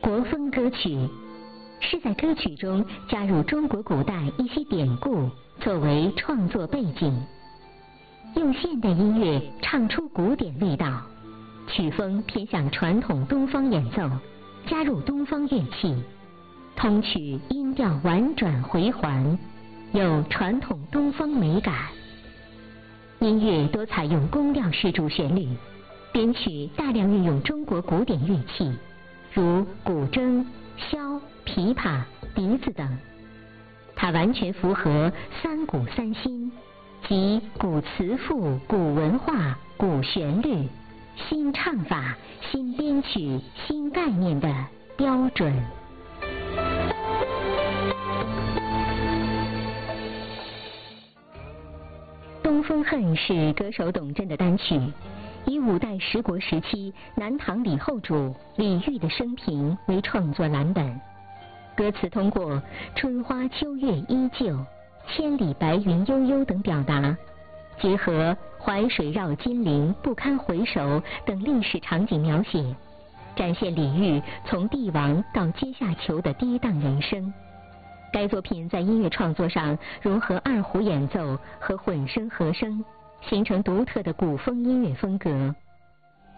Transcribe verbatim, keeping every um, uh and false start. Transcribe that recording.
国风歌曲是在歌曲中加入中国古代一些典故作为创作背景，用现代音乐唱出古典味道，曲风偏向传统东方演奏，加入东方乐器，通曲音调婉转回环，有传统东方美感。音乐多采用宫调式主旋律，编曲大量运用中国古典乐器，如古筝、箫、琵琶、笛子等。它完全符合三古三新，即古词赋、古文化、古旋律、新唱法、新编曲、新概念的标准。《东风恨》是歌手董贞的单曲，以五代十国时期南唐李后主李煜的生平为创作蓝本。歌词通过春花秋月依旧、千里白云悠悠等表达，结合淮水绕金陵、不堪回首等历史场景描写，展现李煜从帝王到阶下囚的跌宕人生。该作品在音乐创作上融合二胡演奏和混声和声，形成独特的古风音乐风格。